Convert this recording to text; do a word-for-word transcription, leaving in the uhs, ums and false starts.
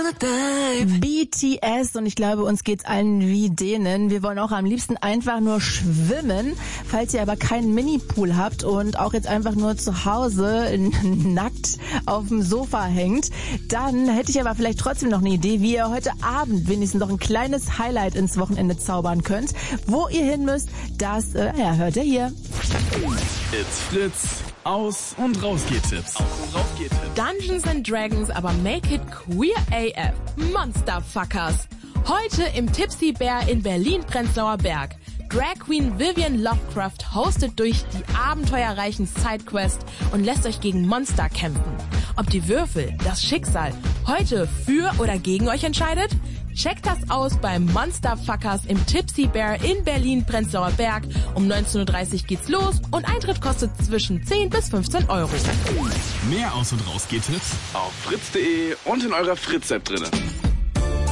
B T S und ich glaube, uns geht's allen wie denen. Wir wollen auch am liebsten einfach nur schwimmen. Falls ihr aber keinen Minipool habt und auch jetzt einfach nur zu Hause nackt auf dem Sofa hängt, dann hätte ich aber vielleicht trotzdem noch eine Idee, wie ihr heute Abend wenigstens noch ein kleines Highlight ins Wochenende zaubern könnt. Wo ihr hin müsst, das äh, ja, hört ihr hier. It's Fritz. Aus- und Rausgeht-Tipps. Aus- und Rausgeht-Tipps. Dungeons and Dragons, aber make it queer A F. Monsterfuckers. Heute im Tipsy Bear in Berlin-Prenzlauer Berg. Drag Queen Vivian Lovecraft hostet durch die abenteuerreichen Sidequests und lässt euch gegen Monster kämpfen. Ob die Würfel, das Schicksal, heute für oder gegen euch entscheidet? Checkt das aus beim Monsterfuckers im Tipsy Bear in Berlin-Prenzlauer Berg. Um neunzehn Uhr dreißig geht's los und Eintritt kostet zwischen zehn bis fünfzehn Euro. Mehr Aus- und Rausgeht-Tipps auf fritz punkt de und in eurer Fritz-App drinne.